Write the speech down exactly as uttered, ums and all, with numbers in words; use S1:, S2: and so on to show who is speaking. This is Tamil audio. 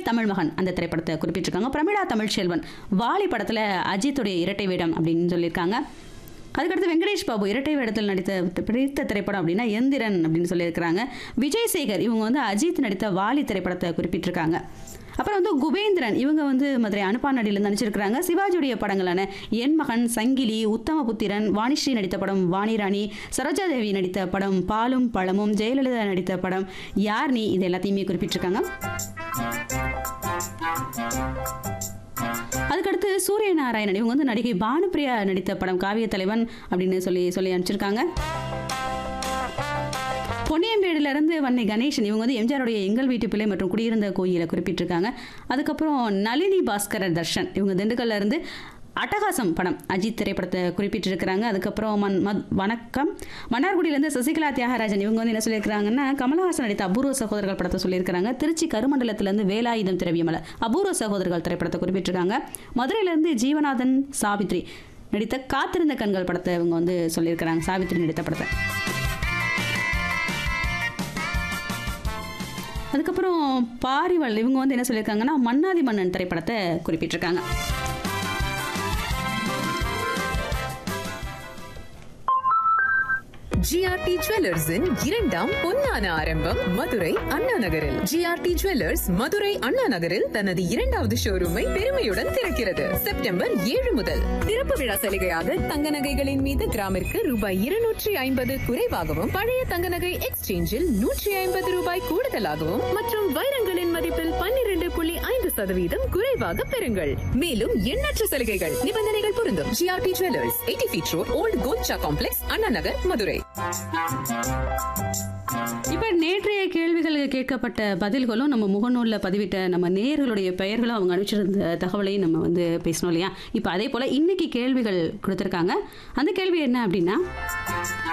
S1: தமிழ் மகன் அந்த திரைப்படத்தை குறிப்பிட்டிருக்காங்க. பிரமிளா தமிழ்ச்செல்வன் வாலி படத்தில் அஜித்துடைய இரட்டை வேடம் அப்படின்னு சொல்லியிருக்காங்க. அதுக்கடுத்து வெங்கடேஷ் பாபு இரட்டை வேடத்தில் நடித்த பிடித்த திரைப்படம் அப்படின்னா எந்திரன் அப்படின்னு சொல்லியிருக்கிறாங்க. விஜய் சேகர் இவங்க வந்து அஜித் நடித்த வாலி திரைப்படத்தை குறிப்பிட்டிருக்காங்க. அப்புறம் வந்து குபேந்திரன் இவங்க வந்து மதுரை அனுப்பானடியில் நடிச்சிருக்கிறாங்க. சிவாஜியுடைய படங்களான என் மகன், சங்கிலி, உத்தமபுத்திரன், வாணிஸ்ரீ நடித்த படம் வாணிராணி, சரோஜாதேவி நடித்த படம் பாலும் பழமும், ஜெயலலிதா நடித்த படம் யார் நீ, இது எல்லாத்தையுமே குறிப்பிட்டிருக்காங்க. அதுக்கடுத்து சூரிய நாராயணன் இவங்க வந்து நடிகை பானுப்பிரியா நடித்த படம் காவிய தலைவன் அப்படின்னு சொல்லி சொல்லி அனுப்பிச்சிருக்காங்க. பொன்னியம்பேடுல இருந்து வன்னை கணேசன் இவங்க வந்து எம்ஜிஆருடைய எங்கள் வீட்டு பிள்ளை மற்றும் குடியிருந்த கோயிலை குறிப்பிட்டிருக்காங்க. அதுக்கப்புறம் நளினி பாஸ்கரர் தர்ஷன் இவங்க திண்டுக்கல்ல இருந்து அட்டகாசம் படம் அஜித் திரைப்படத்தை குறிப்பிட்டிருக்கிறாங்க. அதுக்கப்புறம் மன் மத் வணக்கம் மன்னார்குடியிலேருந்து சசிகலா தியாகராஜன் இவங்க வந்து என்ன சொல்லியிருக்கிறாங்கன்னா கமலஹாசன் நடித்த அபூர்வ சகோதரர்கள் படத்தை சொல்லியிருக்கிறாங்க. திருச்சி கருமண்டலத்திலேருந்து வேலாயுதம் திரவியமலை அபூர்வ சகோதரர்கள் திரைப்படத்தை குறிப்பிட்டிருக்காங்க. மதுரையிலேருந்து ஜீவநாதன் சாவித்ரி நடித்த காத்திருந்த கண்கள் படத்தை இவங்க வந்து சொல்லியிருக்கிறாங்க. சாவித்ரி நடித்த படத்தை. அதுக்கப்புறம் பாரிவல் இவங்க வந்து என்ன சொல்லியிருக்காங்கன்னா மன்னாதி மன்னன் திரைப்படத்தை குறிப்பிட்டிருக்காங்க.
S2: ஜிஆர்டி ஜுவல்லர்ஸின் இரண்டாம் பொன்னான ஆரம்பம் மதுரை அண்ணா நகரில். ஜிஆர்டி ஜுவல்லர்ஸ் மதுரை அண்ணா நகரில் தனது இரண்டாவது ஷோரூமை பெருமையுடன் திறக்கிறது. செப்டம்பர் ஏழு முதல் திறப்பு விழா சலுகையாக தங்க நகைகளின் மீது கிராமிற்கு ரூபாய் இருநூற்றி ஐம்பது குறைவாகவும், பழைய தங்க நகை எக்ஸ்சேஞ்சில் நூற்றி ஐம்பது ரூபாய் கூடுதலாகவும் மற்றும் வைரங்களின் மதிப்பில் பன்னிரண்டு புள்ளி ஐந்து சதவீதம் குறைவாக பெறுங்கள். மேலும் எண்ணற்ற சலுகைகள் நிபந்தனைகள் பொருந்தும். GRT jewellers eighty feet road volt Golcha complex Anna Nagar Madurai.
S1: இப்ப நேற்றைய கேள்விகளுக்கு கேட்கப்பட்ட பதில்களும் நம்ம முகநூல்ல பதிவிட்ட நம்ம நேயர்களுடைய பெயர்களும் அவங்க அனுப்பிச்சிருந்த தகவலையும் நம்ம வந்து பேசணும் இல்லையா. இப்ப அதே போல இன்னைக்கு கேள்விகள் கொடுத்திருக்காங்க. அந்த கேள்வி என்ன அப்படின்னா